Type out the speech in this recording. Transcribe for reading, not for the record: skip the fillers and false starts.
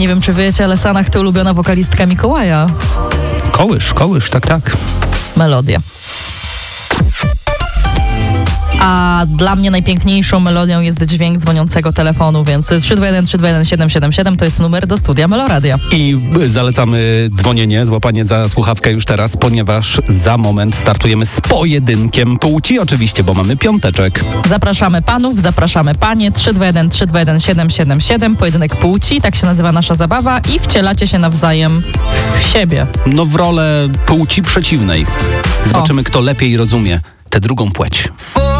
Nie wiem, czy wiecie, ale Sanach to ulubiona wokalistka Mikołaja. Kołysz, tak. Melodia. A dla mnie najpiękniejszą melodią jest dźwięk dzwoniącego telefonu, więc 321-321-777 to jest numer do studia Meloradia. I zalecamy dzwonienie, złapanie za słuchawkę już teraz, ponieważ za moment startujemy z pojedynkiem płci oczywiście, bo mamy piąteczek. Zapraszamy panów, zapraszamy panie, 321-321-777, pojedynek płci, tak się nazywa nasza zabawa i wcielacie się nawzajem w siebie. No w rolę płci przeciwnej. Zobaczymy, kto lepiej rozumie tę drugą płeć.